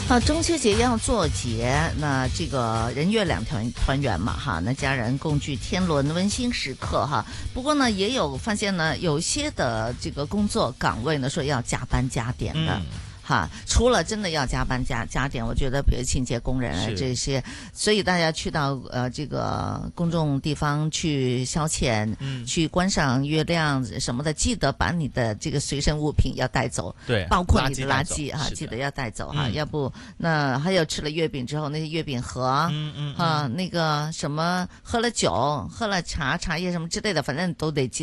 中秋节要做节，那这个人月两团圆嘛哈，那家人共聚天倫温馨時刻哈。不過呢，也有發現呢，有些的這個工作崗位呢，說要加班加點的。除了真的要加班加點，我覺得比如清潔工人啊這些，所以大家去到這個公眾地方去消遣，去觀賞月亮什麼的，記得把你的這個隨身物品要帶走，對，包括你的垃圾哈，記得要帶走哈，要不那還有吃了月餅之後那些月餅盒，那個什麼喝了酒、喝了茶葉什麼之類的，反正都得記